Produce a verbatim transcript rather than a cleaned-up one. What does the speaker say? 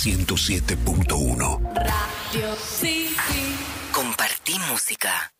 ciento siete punto uno. Radio City. Compartí música.